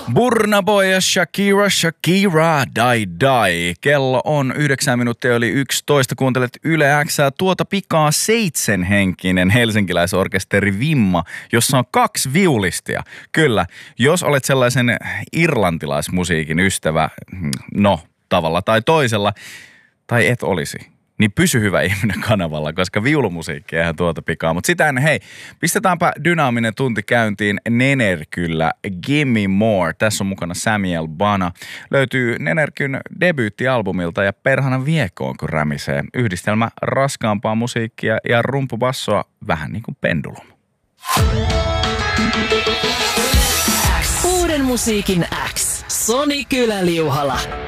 Burna Boy ja Shakira, die. Kello on 9 minuuttia yli 11. Kuuntelet Yle X:ää. Tuota pikaa 7-henkinen helsinkiläisorkesteri Vimma, jossa on 2 viulistia. Kyllä, jos olet sellaisen irlantilaismusiikin ystävä, no tavalla tai toisella, tai et olisi, niin pysy hyvä ihminen kanavalla, koska viulumusiikki eihän tuota pikaa. Mutta sitä ennen, hei, pistetäänpä dynaaminen tunti käyntiin Nenerkyllä Gimme More. Tässä on mukana Samuel Bana. Löytyy Nenerkyn debyyttialbumilta ja perhana viekoon, kun rämisee. Yhdistelmä raskaampaa musiikkia ja rumpubassoa vähän niin kuin pendulum. Uuden musiikin X. Soni Kylä-Liuhala.